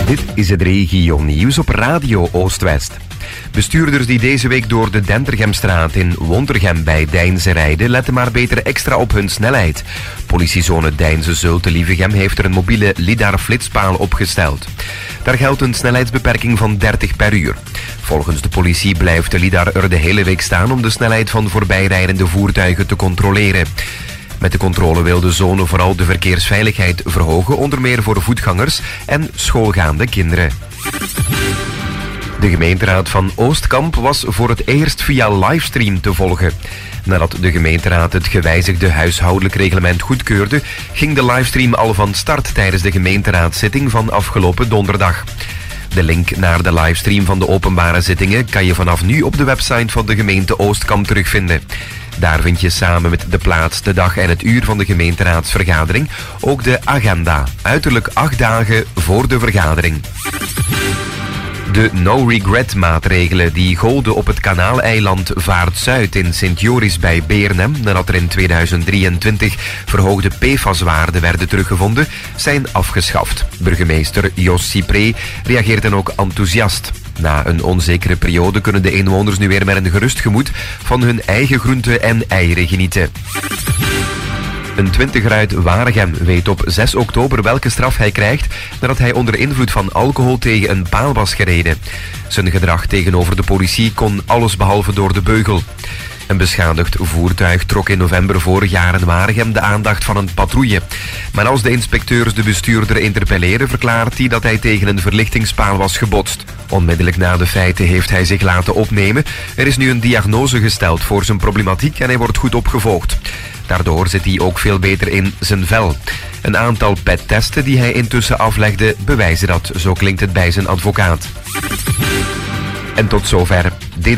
Dit is het regio-nieuws op Radio Oost-West. Bestuurders die deze week door de Dentergemstraat in Wontergem bij Deinze rijden, letten maar beter extra op hun snelheid. Politiezone Deinze-Zulte-Lievegem heeft er een mobiele lidar-flitspaal opgesteld. Daar geldt een snelheidsbeperking van 30 per uur. Volgens de politie blijft de lidar er de hele week staan om de snelheid van voorbijrijdende voertuigen te controleren. Met de controle wil de zone vooral de verkeersveiligheid verhogen, onder meer voor voetgangers en schoolgaande kinderen. De gemeenteraad van Oostkamp was voor het eerst via livestream te volgen. Nadat de gemeenteraad het gewijzigde huishoudelijk reglement goedkeurde, ging de livestream al van start tijdens de gemeenteraadszitting van afgelopen donderdag. De link naar de livestream van de openbare zittingen kan je vanaf nu op de website van de gemeente Oostkamp terugvinden. Daar vind je samen met de plaats, de dag en het uur van de gemeenteraadsvergadering ook de agenda, uiterlijk 8 dagen voor de vergadering. De no-regret-maatregelen die golden op het kanaaleiland Vaart-Zuid in Sint-Joris bij Beernem, nadat er in 2023 verhoogde PFAS-waarden werden teruggevonden, zijn afgeschaft. Burgemeester Jos Cypré reageert dan ook enthousiast. Na een onzekere periode kunnen de inwoners nu weer met een gerust gemoed van hun eigen groenten en eieren genieten. Een 20er uit Waregem weet op 6 oktober welke straf hij krijgt nadat hij onder invloed van alcohol tegen een paal was gereden. Zijn gedrag tegenover de politie kon allesbehalve door de beugel. Een beschadigd voertuig trok in november vorig jaar in Waregem de aandacht van een patrouille. Maar als de inspecteurs de bestuurder interpelleren, verklaart hij dat hij tegen een verlichtingspaal was gebotst. Onmiddellijk na de feiten heeft hij zich laten opnemen. Er is nu een diagnose gesteld voor zijn problematiek en hij wordt goed opgevolgd. Daardoor zit hij ook veel beter in zijn vel. Een aantal PET-testen die hij intussen aflegde bewijzen dat, zo klinkt het bij zijn advocaat. En tot zover.